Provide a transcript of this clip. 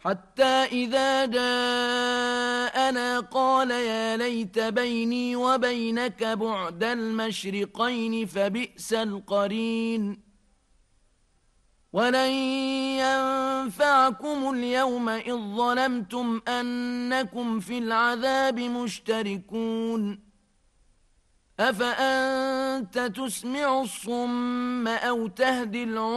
حتى إذا جاءنا قال يا ليت بيني وبينك بعد المشرقين فبئس القرين ولن ينفعكم اليوم إذ ظلمتم أنكم في العذاب مشتركون أفأنت تسمع الصم أو تهدي العمي